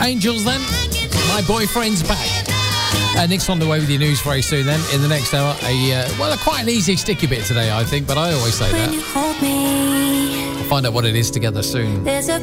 Angels then. My Boyfriend's Back. Nick's on the way with your news very soon then. In the next hour, quite an easy sticky bit today, I think, but I always say that. We'll find out what it is together soon. There's a